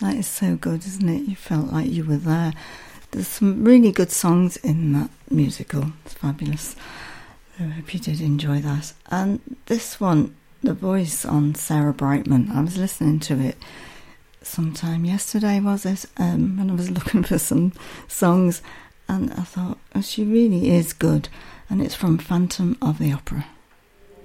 That is so good, isn't it? You felt like you were there. There's some really good songs in that musical. It's fabulous. I hope you did enjoy that. And this one, the voice on Sarah Brightman, I was listening to it sometime yesterday, was it? When I was looking for some songs, and I thought, oh, she really is good. And it's from Phantom of the Opera.